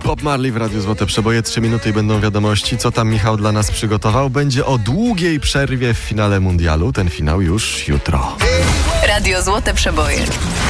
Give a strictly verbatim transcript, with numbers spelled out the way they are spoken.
Bob Marley w Radiu Złote Przeboje. Trzy minuty i będą wiadomości. Co tam Michał dla nas przygotował? Będzie o długiej przerwie w finale mundialu. Ten finał już jutro. Radio Złote Przeboje.